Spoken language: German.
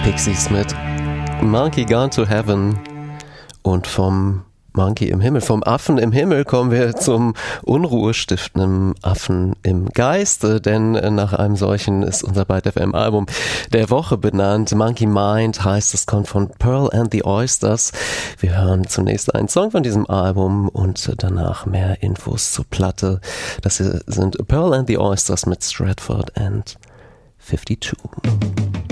Pixies mit Monkey Gone to Heaven. Und vom Monkey im Himmel, vom Affen im Himmel kommen wir zum unruhestiftenden Affen im Geiste, denn nach einem solchen ist unser Byte FM Album der Woche benannt. Monkey Mind heißt es, kommt von Pearl and the Oysters. Wir hören zunächst einen Song von diesem Album und danach mehr Infos zur Platte. Das hier sind Pearl and the Oysters mit Stratford and 52.